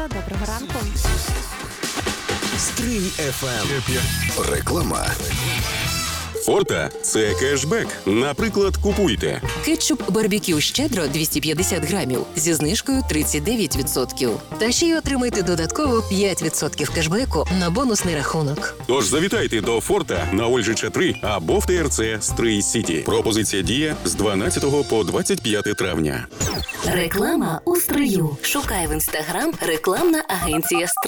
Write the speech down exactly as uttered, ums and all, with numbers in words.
Доброго ранку. Стрий еф ем. Реклама. Форта – це кешбек. Наприклад, купуйте. Кетчуп барбекю щедро двісті п'ятдесят грамів зі знижкою тридцять дев'ять відсотків. Та ще й отримайте додатково п'ять відсотків кешбеку на бонусний рахунок. Тож завітайте до Форта на Ольжича три або в ТРЦ Стрий Сіті. Пропозиція діє з дванадцятого по двадцять п'яте травня. Реклама у Стрию. Шукай в інстаграм рекламна агенція Стрий.